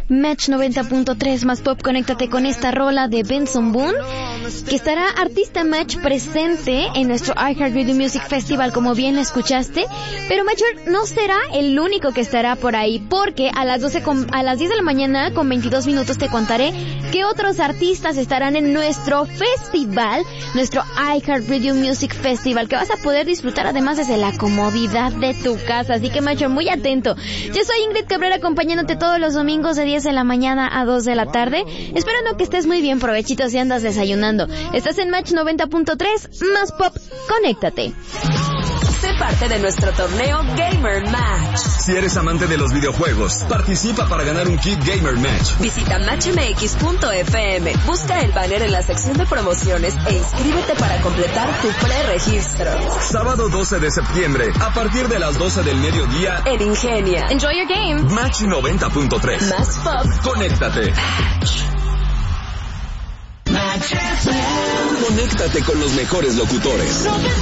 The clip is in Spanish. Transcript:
Match 90.3 más pop, conéctate con esta rola de Benson Boone, que estará Artista Match presente en nuestro iHeartRadio Music Festival, como bien escuchaste. Pero Matcher no será el único que estará por ahí, porque a las 10 de la mañana con 22 minutos te contaré qué otros artistas estarán en nuestro festival, nuestro iHeartRadio Music Festival, que vas a poder disfrutar además desde la comodidad de tu casa. Así que, Matcher, muy atento. Yo soy Ingrid Cabrera, acompañándote todos los domingos de 10 de la mañana a 2 de la tarde. Esperando que estés muy bien, provechito si andas desayunando. Estás en Match 90.3 más pop, conéctate. Sé parte de nuestro torneo Gamer Match. Si eres amante de los videojuegos, participa para ganar un kit Gamer Match. Visita matchmx.fm, busca el banner en la sección de promociones e inscríbete para completar tu preregistro. Sábado 12 de septiembre, a partir de las 12 del mediodía, en Ingenia. Enjoy your game. Match 90.3. Más pop. Conéctate. Conéctate con los mejores locutores.